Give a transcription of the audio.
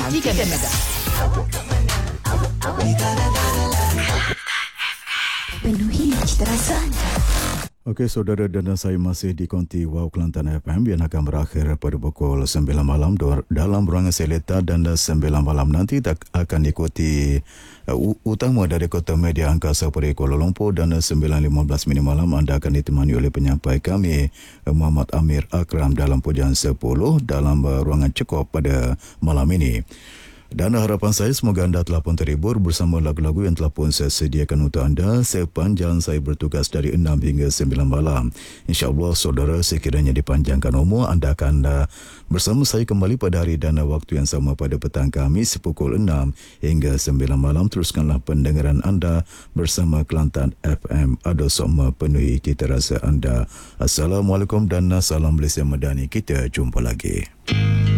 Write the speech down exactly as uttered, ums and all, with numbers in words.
tiga Mega. Penuhi cita rasa anda. Okey, saudara, dan saya masih di Konti Wow Kelantan F M yang akan berakhir pada pukul sembilan malam dalam ruangan Selita, dan sembilan malam nanti akan diikuti uh, utama dari Kota Media Angkasa Peri Kuala Lumpur, dan sembilan lima belas minit malam anda akan ditemani oleh penyampai kami Muhammad Amir Akram dalam pujian sepuluh dalam uh, ruangan Cekop pada malam ini. Dan harapan saya semoga anda telah pun terhibur bersama lagu-lagu yang telah pun saya sediakan untuk anda sepanjang saya bertugas dari enam hingga sembilan malam. InsyaAllah saudara, sekiranya dipanjangkan umur, anda akan uh, bersama saya kembali pada hari dan waktu yang sama pada petang Khamis pukul enam hingga sembilan malam. Teruskanlah pendengaran anda bersama Kelantan F M. Ada semua penuhi cita rasa anda. Assalamualaikum dan salam Malaysia Madani. Kita jumpa lagi.